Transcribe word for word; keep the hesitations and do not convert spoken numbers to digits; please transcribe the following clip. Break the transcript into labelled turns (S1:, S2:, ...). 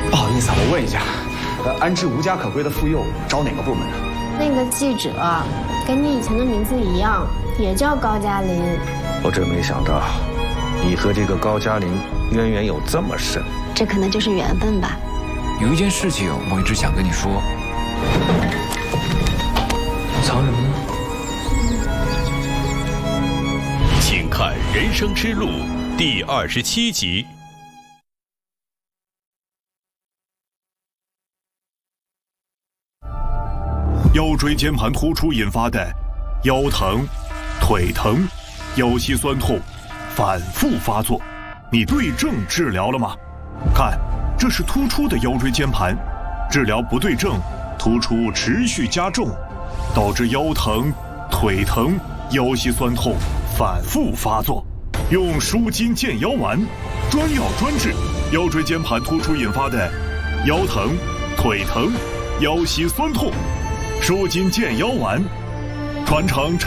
S1: 不好意思啊，我问一下，呃，安置无家可归的妇幼招哪个部门啊？
S2: 那个记者跟你以前的名字一样，也叫高嘉林。
S3: 我真没想到，你和这个高嘉林渊源有这么深。
S2: 这可能就是缘分吧。
S4: 有一件事情我一直想跟你说。
S5: 藏什么呢？
S6: 请看《人生之路》第二十七集。
S7: 腰椎间盘突出引发的腰疼、腿疼、腰膝酸痛反复发作，你对症治疗了吗？看，这是突出的腰椎间盘，治疗不对症，突出持续加重，导致腰疼、腿疼、腰膝酸痛反复发作。用舒筋健腰丸，专药专治腰椎间盘突出引发的腰疼、腿疼、腰膝酸痛。舒筋健腰丸，传承陈